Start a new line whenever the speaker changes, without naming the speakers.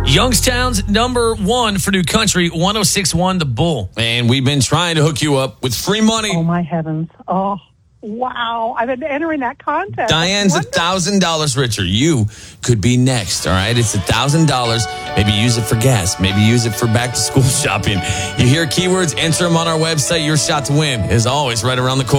Youngstown's number one for New Country, 106.1 The Bull.
And we've been trying to hook you up with free money.
Oh, my heavens. Oh, wow. I've been entering that contest.
Diane's $1,000 richer. You could be next, all right? It's $1,000. Maybe use it for gas. Maybe use it for back-to-school shopping. You hear keywords, enter them on our website. Your shot to win is always right around the corner.